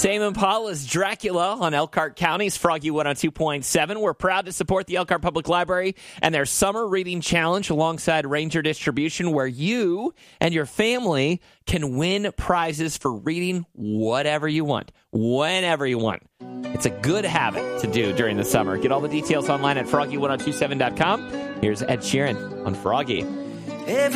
Tame Impala's Dracula on Elkhart County's Froggy 102.7. We're proud to support the Elkhart Public Library and their Summer Reading Challenge alongside Ranger Distribution, where you and your family can win prizes for reading whatever you want, whenever you want. It's a good habit to do during the summer. Get all the details online at froggy1027.com. Here's Ed Sheeran on Froggy.